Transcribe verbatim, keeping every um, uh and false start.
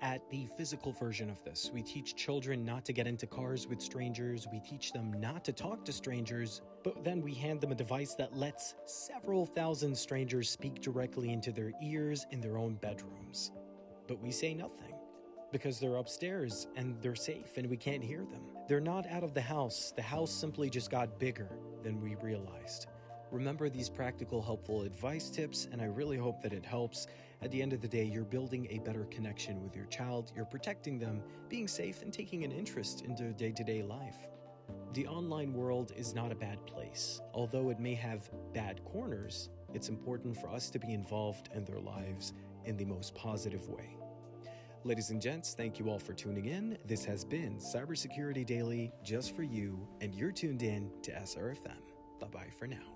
at the physical version of this. We teach children not to get into cars with strangers. We teach them not to talk to strangers. But then we hand them a device that lets several thousand strangers speak directly into their ears in their own bedrooms. But we say nothing, because they're upstairs and they're safe and we can't hear them. They're not out of the house. The house simply just got bigger than we realized. Remember these practical, helpful advice tips, and I really hope that it helps. At the end of the day, you're building a better connection with your child. You're protecting them, being safe, and taking an interest in their day-to-day life. The online world is not a bad place. Although it may have bad corners, it's important for us to be involved in their lives in the most positive way. Ladies and gents, thank you all for tuning in. This has been Cybersecurity Daily just for you, and you're tuned in to S R F M. Bye-bye for now.